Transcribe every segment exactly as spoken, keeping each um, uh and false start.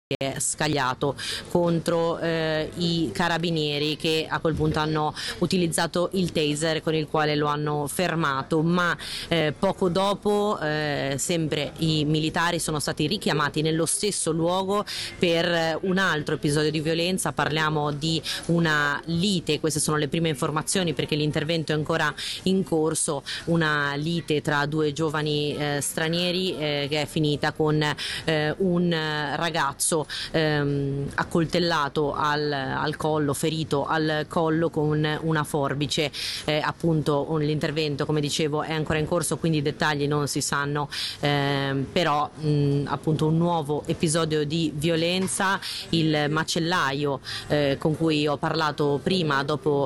è scagliato contro eh, i carabinieri, che a quel punto hanno utilizzato il taser con il quale lo hanno fermato, ma eh, poco dopo eh, sempre i militari sono stati richiamati nello stesso luogo per un altro episodio di violenza. Parliamo di una lite, queste sono le prime informazioni perché l'intervento è ancora in corso, una lite tra due giovani eh, stranieri eh, che è finita con eh, un ragazzo Ehm, accoltellato al, al collo, ferito al collo con una forbice. Eh, appunto un, l'intervento, come dicevo, è ancora in corso, quindi i dettagli non si sanno, ehm, però mh, appunto un nuovo episodio di violenza. Il macellaio eh, con cui ho parlato prima, dopo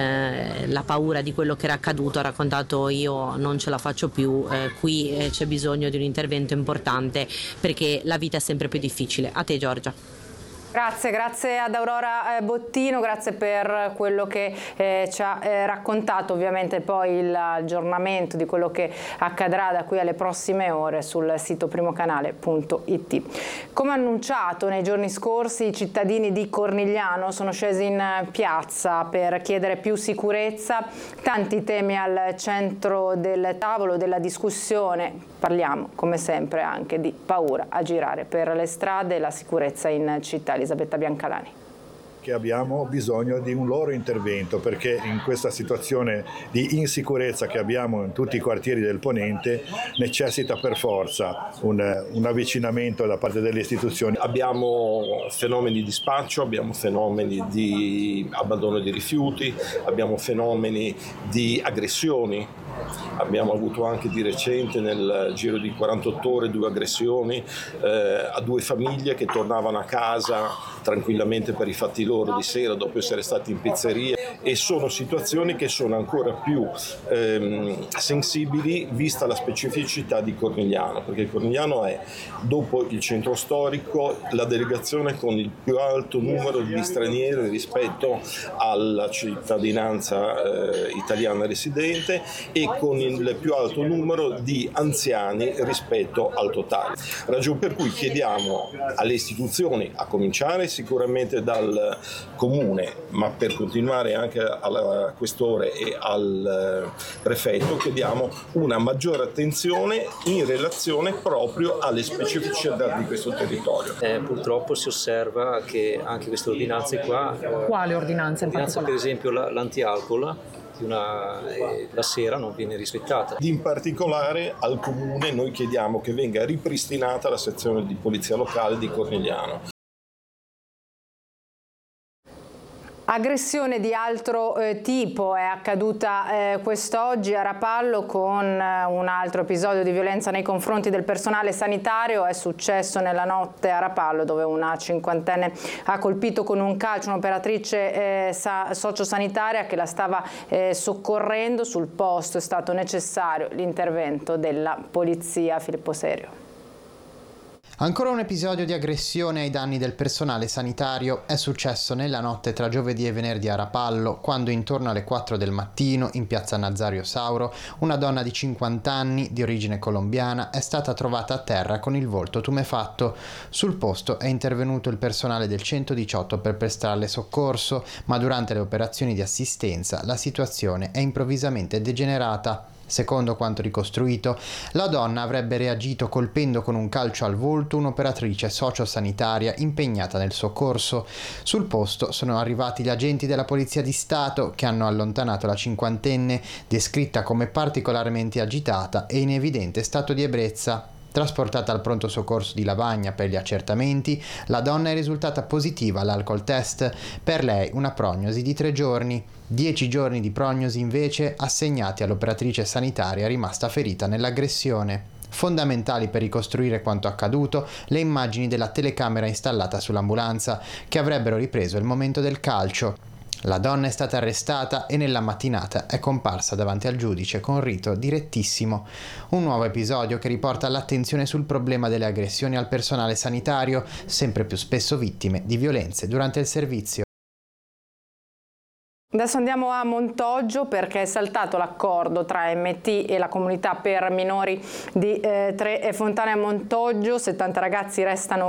eh, la paura di quello che era accaduto, ha raccontato: io non ce la faccio più, eh, qui eh, c'è bisogno di un intervento importante perché la vita è sempre più difficile. A te, Giorgia. Grazie, grazie ad Aurora Bottino, grazie per quello che eh, ci ha eh, raccontato. Ovviamente poi l'aggiornamento di quello che accadrà da qui alle prossime ore sul sito primocanale punto it. Come annunciato nei giorni scorsi, i cittadini di Cornigliano sono scesi in piazza per chiedere più sicurezza, tanti temi al centro del tavolo della discussione. Parliamo come sempre anche di paura a girare per le strade e la sicurezza in città. Elisabetta Biancalani. Che abbiamo bisogno di un loro intervento, perché in questa situazione di insicurezza che abbiamo in tutti i quartieri del Ponente necessita per forza un, un avvicinamento da parte delle istituzioni. Abbiamo fenomeni di spaccio, abbiamo fenomeni di abbandono di rifiuti, abbiamo fenomeni di aggressioni. Abbiamo avuto anche di recente, nel giro di quarantotto ore, due aggressioni eh, a due famiglie che tornavano a casa tranquillamente per i fatti loro di sera dopo essere stati in pizzeria, e sono situazioni che sono ancora più ehm, sensibili vista la specificità di Cornigliano, perché Cornigliano è, dopo il centro storico, la delegazione con il più alto numero di stranieri rispetto alla cittadinanza eh, italiana residente e con il più alto numero di anziani rispetto al totale. Ragion per cui chiediamo alle istituzioni, a cominciare sicuramente dal Comune, ma per continuare anche alla Questore e al Prefetto, chiediamo una maggiore attenzione in relazione proprio alle specificità di questo territorio. Eh, purtroppo si osserva che anche queste ordinanze qua... Quale ordinanza in ordinanza, particolare? Per esempio la, l'antialcol, Una, eh, la sera non viene rispettata. In particolare al Comune noi chiediamo che venga ripristinata la sezione di polizia locale di Cornigliano. Aggressione di altro eh, tipo è accaduta eh, quest'oggi a Rapallo con eh, un altro episodio di violenza nei confronti del personale sanitario. È successo nella notte a Rapallo, dove una cinquantenne ha colpito con un calcio un'operatrice eh, sociosanitaria che la stava eh, soccorrendo. Sul posto è stato necessario l'intervento della polizia. Filippo Serio. Ancora un episodio di aggressione ai danni del personale sanitario è successo nella notte tra giovedì e venerdì a Rapallo, quando intorno alle quattro del mattino, in piazza Nazario Sauro, una donna di cinquanta anni, di origine colombiana, è stata trovata a terra con il volto tumefatto. Sul posto è intervenuto il personale del centodiciotto per prestarle soccorso, ma durante le operazioni di assistenza la situazione è improvvisamente degenerata. Secondo quanto ricostruito, la donna avrebbe reagito colpendo con un calcio al volto un'operatrice sociosanitaria impegnata nel soccorso. Sul posto sono arrivati gli agenti della Polizia di Stato che hanno allontanato la cinquantenne, descritta come particolarmente agitata e in evidente stato di ebbrezza. Trasportata al pronto soccorso di Lavagna per gli accertamenti, la donna è risultata positiva all'alcol test. Per lei una prognosi di tre giorni. Dieci giorni di prognosi invece assegnati all'operatrice sanitaria rimasta ferita nell'aggressione. Fondamentali per ricostruire quanto accaduto le immagini della telecamera installata sull'ambulanza, che avrebbero ripreso il momento del calcio. La donna è stata arrestata e nella mattinata è comparsa davanti al giudice con rito direttissimo. Un nuovo episodio che riporta l'attenzione sul problema delle aggressioni al personale sanitario, sempre più spesso vittime di violenze durante il servizio. Adesso andiamo a Montoggio, perché è saltato l'accordo tra M T e la comunità per minori di eh, Tre Fontane a Montoggio. settanta ragazzi restano